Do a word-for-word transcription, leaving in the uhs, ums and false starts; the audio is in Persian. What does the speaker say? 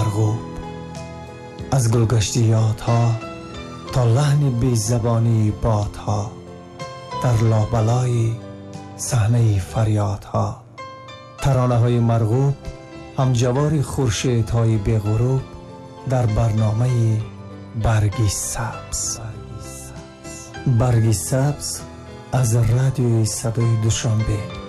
مرغوب. از گلگشت یادها تا لحن بی زبانی بادها، در لابلای صحنه فریادها. ترانه های مرغوب هم جوار خورشیدهای بی غروب در برنامه برگی سبز. برگی سبز از رادیوی صدای دوشنبه.